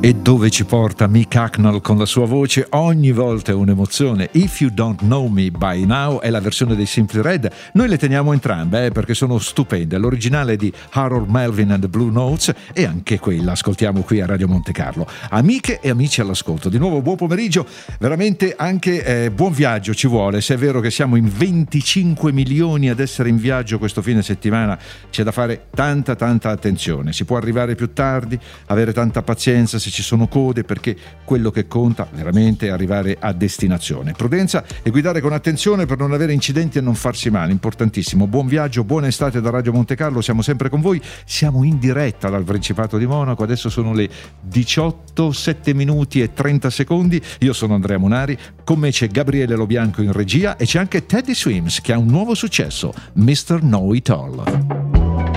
E dove ci porta Mick Hucknall con la sua voce? Ogni volta è un'emozione. If You Don't Know Me By Now è la versione dei Simply Red. Noi le teniamo entrambe perché sono stupende. L'originale di Harold Melvin and the Blue Notes e anche quella ascoltiamo qui a Radio Monte Carlo. Amiche e amici all'ascolto, di nuovo buon pomeriggio, veramente anche buon viaggio ci vuole. Se è vero che siamo in 25 milioni ad essere in viaggio questo fine settimana, c'è da fare tanta attenzione. Si può arrivare più tardi, avere tanta pazienza se ci sono code, perché quello che conta veramente è arrivare a destinazione. Prudenza e guidare con attenzione per non avere incidenti e non farsi male, importantissimo. Buon viaggio, buona estate da Radio Monte Carlo, siamo sempre con voi, siamo in diretta dal Principato di Monaco, adesso sono le 18, 7 minuti e 30 secondi, io sono Andrea Munari, con me c'è Gabriele Lobianco in regia e c'è anche Teddy Swims che ha un nuovo successo, Mr. Know It All.